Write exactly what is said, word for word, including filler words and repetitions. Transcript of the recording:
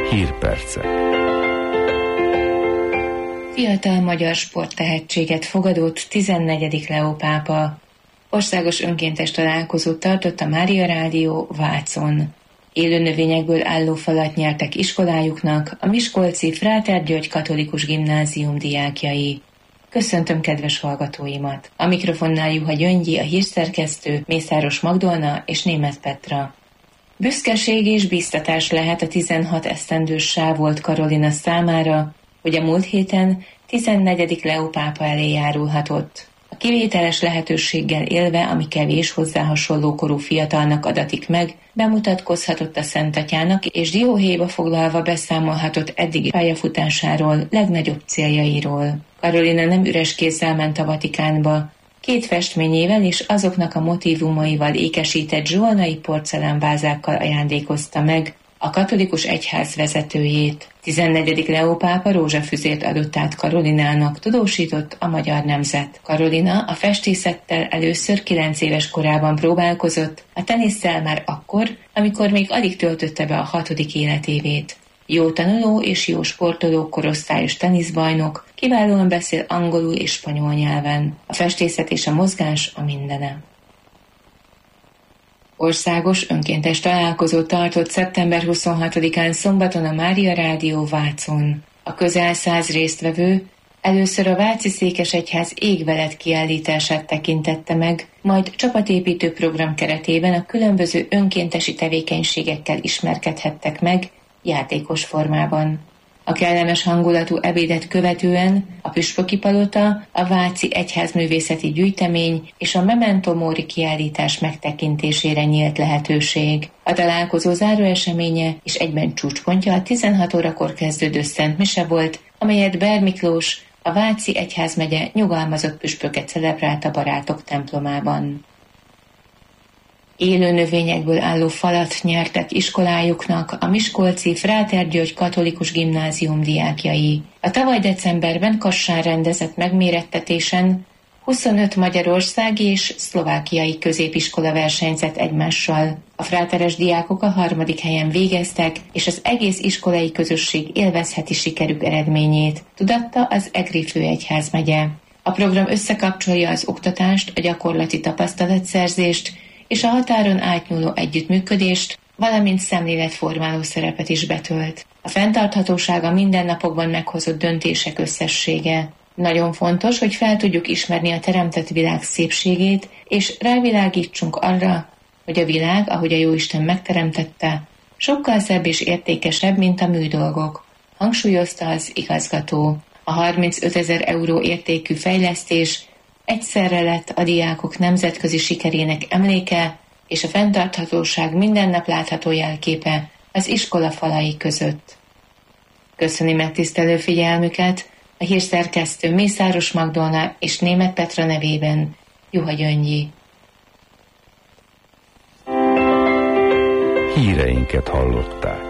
Hírpercek. Fiatal magyar sporttehetséget fogadott tizennegyedik Leó pápa. Országos önkéntes találkozót tartott a Mária Rádió Vácon. Élő növényekből álló falat nyertek iskolájuknak a miskolci Fráter György Katolikus Gimnázium diákjai. Köszöntöm kedves hallgatóimat! A mikrofonnál Juha Gyöngyi, a hírszerkesztő, Mészáros Magdolna és Németh Petra. Büszkeség és bíztatás lehet a tizenhat esztendős Sávolt Karolina számára, hogy a múlt héten tizennegyedik Leó pápa elé járulhatott. A kivételes lehetőséggel élve, ami kevés hozzá hasonló korú fiatalnak adatik meg, bemutatkozhatott a Szentatyának, és dióhéjba foglalva beszámolhatott eddigi pályafutásáról, legnagyobb céljairól. Karolina nem üres kézzel ment a Vatikánba. Két festményével és azoknak a motívumaival ékesített zsolnai porcelánvázákkal ajándékozta meg a katolikus egyház vezetőjét. tizennegyedik Leó pápa rózsafüzért adott át Karolinának, tudósított a Magyar Nemzet. Karolina a festészettel először kilenc éves korában próbálkozott, a tenisszel már akkor, amikor még alig töltötte be a hatodik életévét. Jó tanuló és jó sportoló korosztályos teniszbajnok, kiválóan beszél angolul és spanyol nyelven. A festészet és a mozgás a mindene. Országos önkéntes találkozót tartott szeptember huszonhatodikán szombaton a Mária Rádió Vácon. A közel száz résztvevő először a Váci Székesegyház Égvelet kiállítását tekintette meg, majd csapatépítő program keretében a különböző önkéntesi tevékenységekkel ismerkedhettek meg játékos formában. A kellemes hangulatú ebédet követően a Püspöki Palota, a Váci Egyházművészeti Gyűjtemény és a Memento Mori kiállítás megtekintésére nyílt lehetőség. A találkozó záró eseménye és egyben csúcspontja a tizenhat órakor kezdődő Szent Mise volt, amelyet Ber Miklós, a Váci Egyházmegye nyugalmazott püspöke celebrált a Barátok templomában. Élő növényekből álló falat nyertek iskolájuknak a miskolci Fráter György Katolikus Gimnázium diákjai. A tavaly decemberben Kassán rendezett megmérettetésen huszonöt magyarországi és szlovákiai középiskola versenyzett egymással. A fráteres diákok a harmadik helyen végeztek, és az egész iskolai közösség élvezheti sikerük eredményét, tudatta az Egri főegyházmegye. A program összekapcsolja az oktatást, a gyakorlati tapasztalatszerzést és a határon átnyúló együttműködést, valamint szemléletformáló szerepet is betölt. A fenntarthatóság a mindennapokban meghozott döntések összessége. Nagyon fontos, hogy fel tudjuk ismerni a teremtett világ szépségét, és rávilágítsunk arra, hogy a világ, ahogy a Jóisten megteremtette, sokkal szebb és értékesebb, mint a műdolgok, hangsúlyozta az igazgató. A harmincötezer euró értékű fejlesztés egyszerre lett a diákok nemzetközi sikerének emléke és a fenntarthatóság minden nap látható jelképe az iskola falai között. Köszöni megtisztelő figyelmüket a hírszerkesztő Mészáros Magdolna és Németh Petra nevében Juha Gyöngyi. Híreinket hallották.